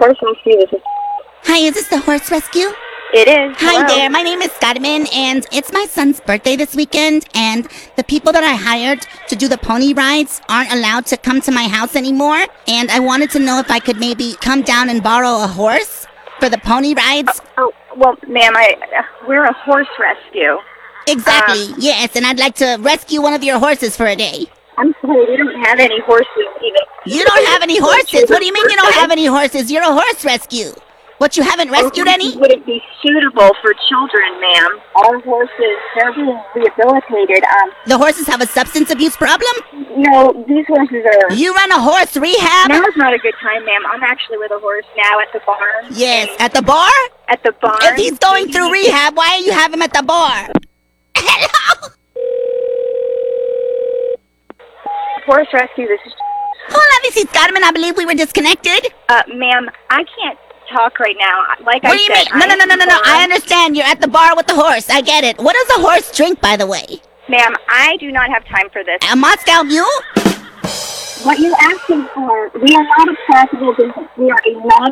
Horse Rescue. This is. Hi, is this the horse rescue? It is. Hi Hello. there, my name is Carmen, and it's my son's birthday this weekend, and the people that I hired to do the pony rides aren't allowed to come to my house anymore, and I wanted to know if I could maybe come down and borrow a horse for the pony rides. Oh, well, ma'am, we're a horse rescue. Exactly, yes, and I'd like to rescue one of your horses for a day. I'm sorry, we don't have any horses even. You don't have any horses? What do you mean you don't have any horses? You're a horse rescue. What, you haven't rescued any? Wouldn't be suitable for children, ma'am. Our horses, they're being rehabilitated. The horses have a substance abuse problem? No, these horses are... You run a horse rehab? Now's not a good time, ma'am. I'm actually with a horse now at the barn. Yes, at the bar? At the barn. If he's going through rehab, why do you have him at the bar? Hello? Horse Rescue, this is... Hola, this is Carmen. I believe we were disconnected. Ma'am, I can't talk right now. Like What do you mean? No. I understand. You're at the bar with the horse. I get it. What does a horse drink, by the way? Ma'am, I do not have time for this. A Moscow Mule? What you're asking for, we are not a profitable business. We are a